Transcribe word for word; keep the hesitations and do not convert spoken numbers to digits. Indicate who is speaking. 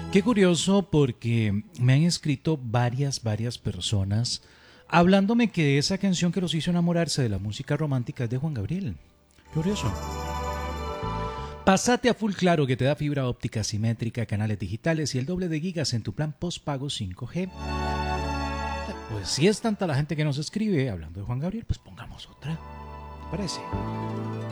Speaker 1: Qué curioso porque me han escrito varias, varias personas hablándome que esa canción que los hizo enamorarse de la música romántica es de Juan Gabriel. Curioso. Pásate a Full Claro, que te da fibra óptica simétrica, canales digitales y el doble de gigas en tu plan postpago cinco G. Pues si es tanta la gente que nos escribe hablando de Juan Gabriel, pues pongamos otra. ¿Te parece?